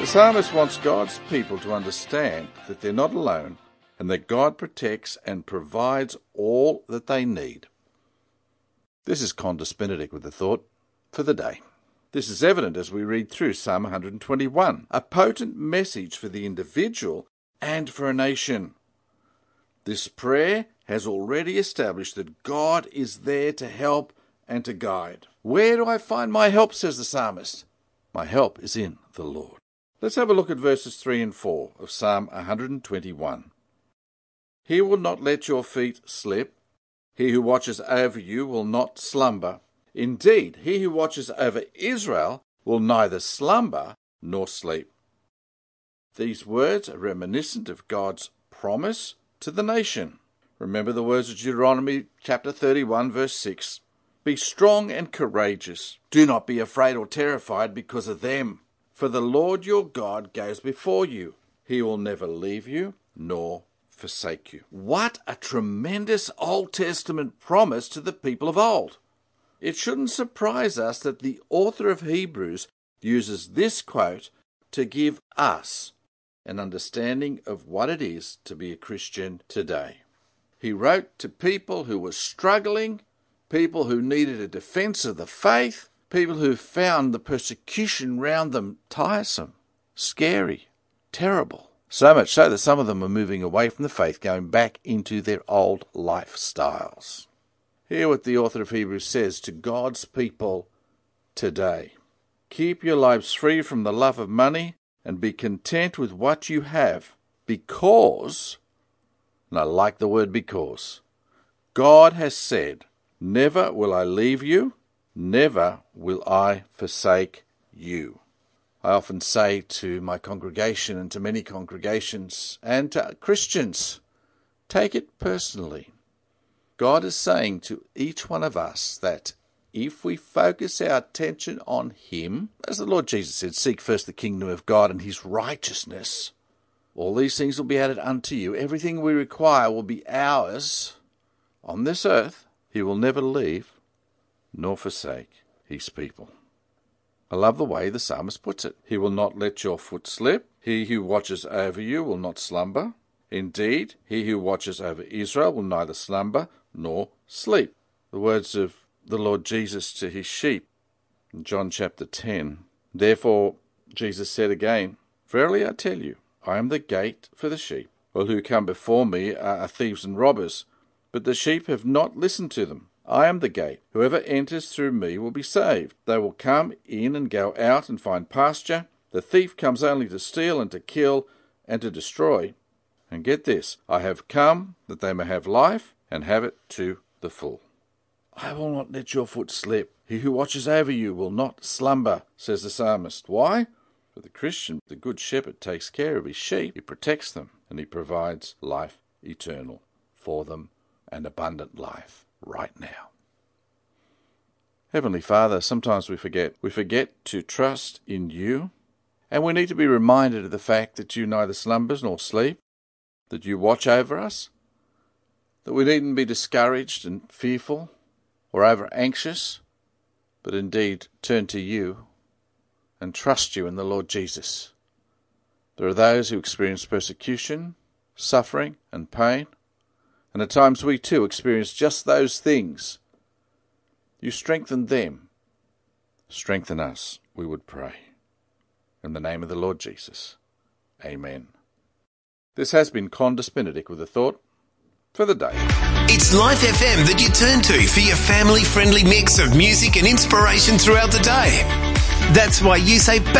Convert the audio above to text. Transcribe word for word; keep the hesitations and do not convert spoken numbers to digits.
The psalmist wants God's people to understand that they're not alone and that God protects and provides all that they need. This is Condus Benedict with the thought for the day. This is evident as we read through Psalm one hundred twenty-one, a potent message for the individual and for a nation. This prayer has already established that God is there to help and to guide. Where do I find my help, says the psalmist? My help is in the Lord. Let's have a look at verses three and four of Psalm one hundred twenty-one. He will not let your feet slip. He who watches over you will not slumber. Indeed, he who watches over Israel will neither slumber nor sleep. These words are reminiscent of God's promise to the nation. Remember the words of Deuteronomy chapter thirty-one, verse six. Be strong and courageous. Do not be afraid or terrified because of them. For the Lord your God goes before you. He will never leave you nor forsake you. What a tremendous Old Testament promise to the people of old. It shouldn't surprise us that the author of Hebrews uses this quote to give us an understanding of what it is to be a Christian today. He wrote to people who were struggling, people who needed a defense of the faith, people who found the persecution round them tiresome, scary, terrible. So much so that some of them are moving away from the faith, going back into their old lifestyles. Hear what the author of Hebrews says to God's people today. Keep your lives free from the love of money and be content with what you have, because, and I like the word because, God has said, never will I leave you, never will I forsake you. I often say to my congregation and to many congregations and to Christians, take it personally. God is saying to each one of us that if we focus our attention on Him, as the Lord Jesus said, seek first the kingdom of God and His righteousness, all these things will be added unto you. Everything we require will be ours on this earth. He will never leave nor forsake His people. I love the way the psalmist puts it. He will not let your foot slip. He who watches over you will not slumber. Indeed, he who watches over Israel will neither slumber nor sleep. The words of the Lord Jesus to his sheep in John chapter ten. Therefore, Jesus said again, verily I tell you, I am the gate for the sheep. All who come before me are thieves and robbers, but the sheep have not listened to them. I am the gate. Whoever enters through me will be saved. They will come in and go out and find pasture. The thief comes only to steal and to kill and to destroy. And get this, I have come that they may have life and have it to the full. I will not let your foot slip. He who watches over you will not slumber, says the psalmist. Why? For the Christian, the good shepherd, takes care of his sheep. He protects them and he provides life eternal for them and abundant life right now. Heavenly Father, sometimes we forget. We forget to trust in you, and we need to be reminded of the fact that you neither slumbers nor sleep, that you watch over us, that we needn't be discouraged and fearful or over anxious, but indeed turn to you and trust you in the Lord Jesus. There are those who experience persecution, suffering and pain, and at times we too experience just those things. You strengthen them. Strengthen us, we would pray. In the name of the Lord Jesus. Amen. This has been Condus Benedict with a thought for the day. It's Life F M that you turn to for your family-friendly mix of music and inspiration throughout the day. That's why you say